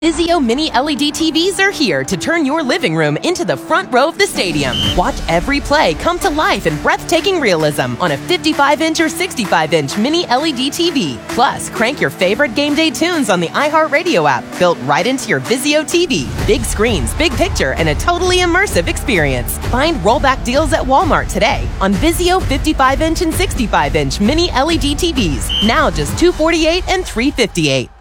Vizio Mini LED TVs are here to turn your living room into the front row of the stadium. Watch every play come to life in breathtaking realism on a 55-inch or 65-inch Mini LED TV. Plus, crank your favorite game day tunes on the iHeartRadio app, built right into your Vizio TV. Big screens, big picture, and a totally immersive experience. Find rollback deals at Walmart today on Vizio 55-inch and 65-inch Mini LED TVs. Now just $248 and $358.